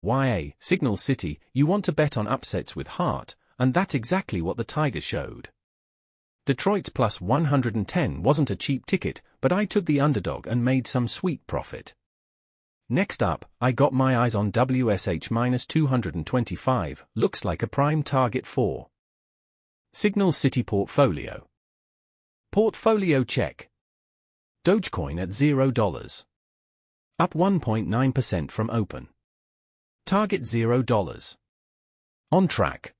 YA, Signal City, you want to bet on upsets with heart, and that's exactly what the Tigers showed. Detroit's plus 110 wasn't a cheap ticket, but I took the underdog and made some sweet profit. Next up, I got my eyes on WSH minus 225, looks like a prime target for Signal City portfolio. Portfolio check. Dogecoin at $0. Up 1.9% from open. Target $0. On track.